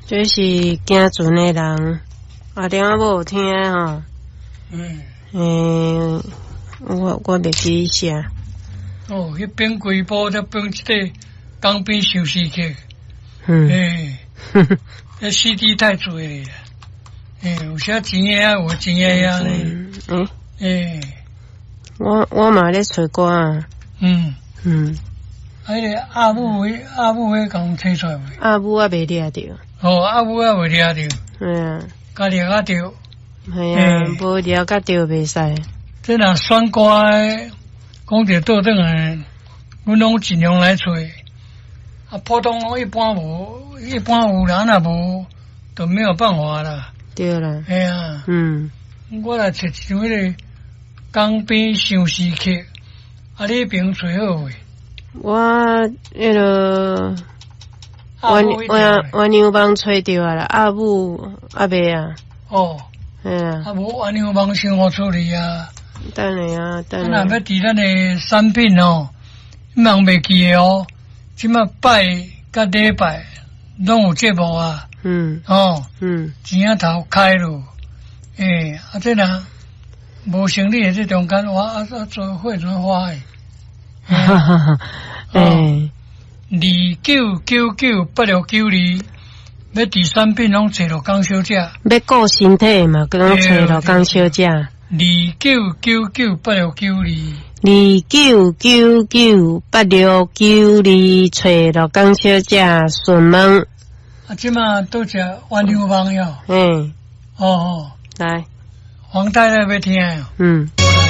这是行船的人，顶仔无有听吼。我袂记啥。 哦，迄边规部才变一个江边休息客。那 CD 太多了。有些钱的啊，有钱的啊。 我嘛咧找歌啊。 迄个阿母迄共摕出来未？ 阿母啊未掠着。 哦，阿母啊未掠着。家掠啊着。 系啊，无掠甲着袂使。 这若选歌诶，讲着倒转来，阮拢尽量来找。普通一般无，一般有人若无，就没有办法啦。 对啦。 哎呀。我来找一种迄个江边相思客，你迄边找好未？ 我迄个鸳鸯帮吹着啊啦，阿母阿未啊。 哦。无鸳鸯帮先我处理啊。 等下啊，等下。 若要伫咱的产品哦，茫袂记的哦。即马拜甲礼拜拢有节目啊。钱仔头开咯。这若无生理的这中间做会怎么花的？29998692，要第三品拢找到江小姐。 要顾身体嘛，佮拢找到江小姐。29998692，找到江小姐询问。 即马都食鸳鸯帮哟。来， 来， 黄太太要听哟。